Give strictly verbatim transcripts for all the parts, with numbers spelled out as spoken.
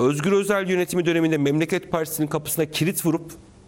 Özgür Özel yönetimi döneminde Memleket Partisi'nin kapısına kilit vurup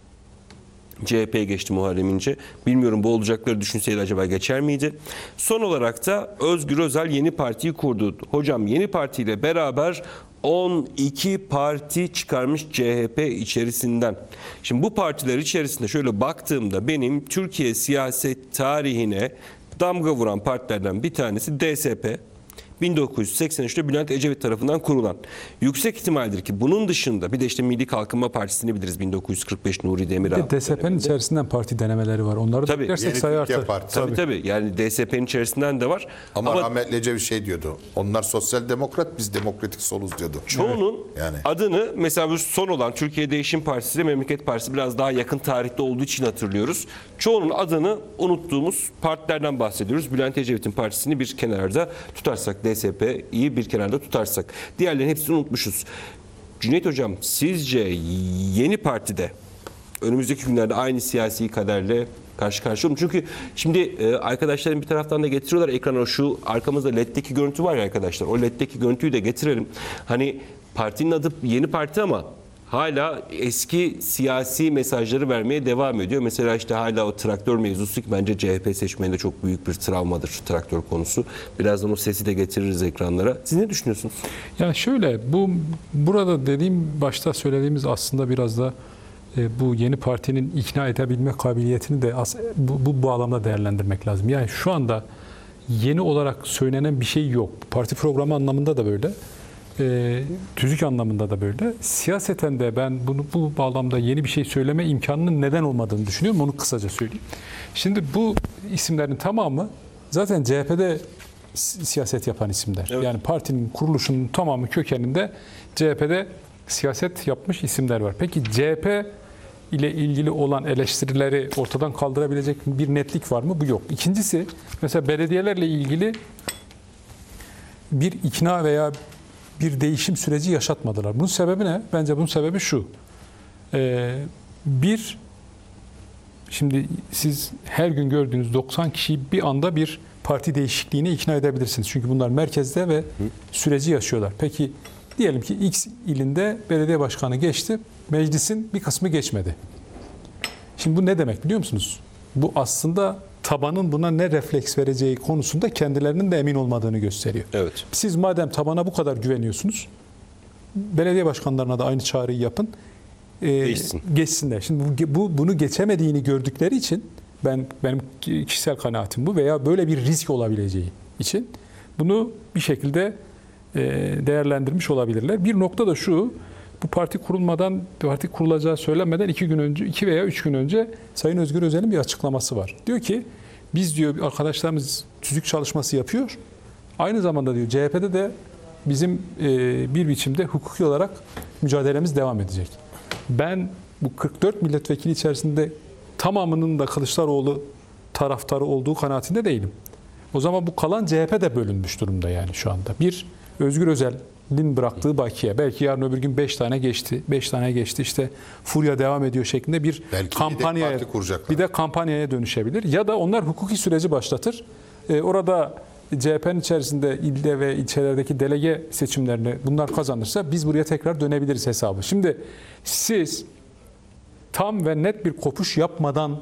C H P'ye geçti Muharrem İnce. Bilmiyorum bu olacakları düşünseydi acaba geçer miydi? Son olarak da Özgür Özel yeni partiyi kurdu. Hocam yeni partiyle beraber on iki parti çıkarmış C H P içerisinden. Şimdi bu partiler içerisinde şöyle baktığımda benim Türkiye siyaset tarihine damga vuran partilerden bir tanesi D S P. bin dokuz yüz seksen üçte Bülent Ecevit tarafından kurulan. Yüksek ihtimaldir ki bunun dışında bir de işte Milli Kalkınma Partisi'ni biliriz bin dokuz yüz kırk beş Nuri Demirağ. D S P'nin içerisinden parti denemeleri var. Onları da dersek sayı artar. Tabii, tabii tabii. Yani D S P'nin içerisinden de var. Ama, Ama rahmetli Ecevit şey diyordu. Onlar sosyal demokrat, biz demokratik soluz diyordu. çoğunun Evet. Yani. adını mesela bu son olan Türkiye Değişim Partisi ile Memleket Partisi biraz daha yakın tarihte olduğu için hatırlıyoruz. Çoğunun adını unuttuğumuz partilerden bahsediyoruz. Bülent Ecevit'in partisini bir kenarda tutarsak, D S P'yi bir kenarda tutarsak. Diğerlerini hepsini unutmuşuz. Cüneyt Hocam sizce yeni partide önümüzdeki günlerde aynı siyasi kaderle karşı karşıya mı? Çünkü şimdi e, arkadaşlarım bir taraftan da getiriyorlar ekrana şu arkamızda L E D'deki görüntü var ya arkadaşlar. O L E D'deki görüntüyü de getirelim. Hani partinin adı yeni parti ama hala eski siyasi mesajları vermeye devam ediyor. Mesela işte hala o traktör mevzusu ki bence C H P seçmeninde çok büyük bir travmadır traktör konusu. Birazdan o sesi de getiririz ekranlara. Siz ne düşünüyorsunuz? Yani şöyle bu burada dediğim başta söylediğimiz aslında biraz da e, bu yeni partinin ikna edebilme kabiliyetini de as, bu, bu bağlamda değerlendirmek lazım. Yani şu anda yeni olarak söylenen bir şey yok. Parti programı anlamında da böyle. E, tüzük anlamında da böyle. Siyaseten de ben bunu bu bağlamda yeni bir şey söyleme imkanının neden olmadığını düşünüyorum. Onu kısaca söyleyeyim. Şimdi bu isimlerin tamamı zaten C H P'de siyaset yapan isimler. Evet. Yani partinin kuruluşunun tamamı kökeninde C H P'de siyaset yapmış isimler var. Peki C H P ile ilgili olan eleştirileri ortadan kaldırabilecek bir netlik var mı? Bu yok. İkincisi mesela belediyelerle ilgili bir ikna veya bir değişim süreci yaşatmadılar. Bunun sebebi ne? Bence bunun sebebi şu. Ee, bir, şimdi siz her gün gördüğünüz doksan kişiyi bir anda bir parti değişikliğine ikna edebilirsiniz. Çünkü bunlar merkezde ve süreci yaşıyorlar. Peki diyelim ki X ilinde belediye başkanı geçti, meclisin bir kısmı geçmedi. Şimdi bu ne demek biliyor musunuz? Bu aslında tabanın buna ne refleks vereceği konusunda kendilerinin de emin olmadığını gösteriyor. Evet. Siz madem tabana bu kadar güveniyorsunuz, belediye başkanlarına da aynı çağrıyı yapın. E, Geçsin. Geçsinler. Şimdi bu, bu bunu geçemediğini gördükleri için ben benim kişisel kanaatim bu veya böyle bir risk olabileceği için bunu bir şekilde e, değerlendirmiş olabilirler. Bir nokta da şu. Bu parti kurulmadan, parti kurulacağı söylenmeden iki gün önce, iki veya üç gün önce Sayın Özgür Özel'in bir açıklaması var. Diyor ki biz diyor arkadaşlarımız tüzük çalışması yapıyor. Aynı zamanda diyor C H P'de de bizim e, bir biçimde hukuki olarak mücadelemiz devam edecek. Ben bu kırk dört milletvekili içerisinde tamamının da Kılıçdaroğlu taraftarı olduğu kanaatinde değilim. O zaman bu kalan C H P de bölünmüş durumda yani şu anda. Bir, Özgür Özel'in bıraktığı bakiye. Belki yarın öbür gün beş tane geçti. beş tane geçti işte furya devam ediyor şeklinde bir belki kampanyaya bir, bir de kampanyaya dönüşebilir. Ya da onlar hukuki süreci başlatır. Ee, orada C H P'nin içerisinde ilde ve ilçelerdeki delege seçimlerini bunlar kazanırsa biz buraya tekrar dönebiliriz hesabı. Şimdi siz tam ve net bir kopuş yapmadan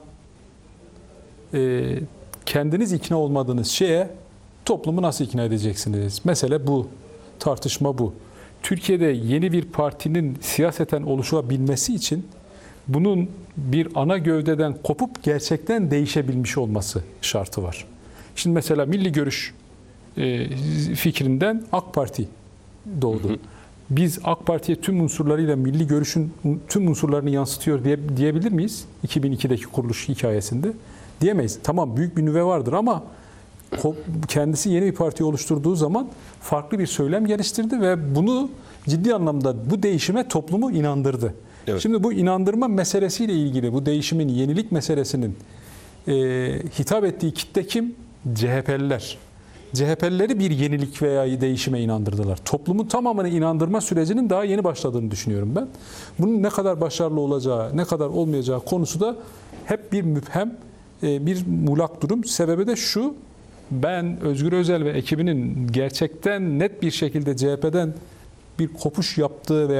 e, kendiniz ikna olmadığınız şeye toplumu nasıl ikna edeceksiniz? Mesele bu. Tartışma bu. Türkiye'de yeni bir partinin siyaseten oluşabilmesi için bunun bir ana gövdeden kopup gerçekten değişebilmiş olması şartı var. Şimdi mesela milli görüş e, fikrinden AK Parti doğdu. Hı hı. Biz AK Parti'ye tüm unsurlarıyla milli görüşün tüm unsurlarını yansıtıyor diye, diyebilir miyiz? iki bin ikideki kuruluş hikayesinde. Diyemeyiz. Tamam büyük bir nüve vardır ama kendisi yeni bir parti oluşturduğu zaman farklı bir söylem geliştirdi ve bunu ciddi anlamda bu değişime toplumu inandırdı. Evet. Şimdi bu inandırma meselesiyle ilgili bu değişimin yenilik meselesinin e, hitap ettiği kitle kim? C H P'liler. C H P'lileri bir yenilik veya değişime inandırdılar. Toplumun tamamını inandırma sürecinin daha yeni başladığını düşünüyorum ben. Bunun ne kadar başarılı olacağı, ne kadar olmayacağı konusu da hep bir müphem, bir muğlak durum. Sebebi de şu, ben Özgür Özel ve ekibinin gerçekten net bir şekilde C H P'den bir kopuş yaptığı veya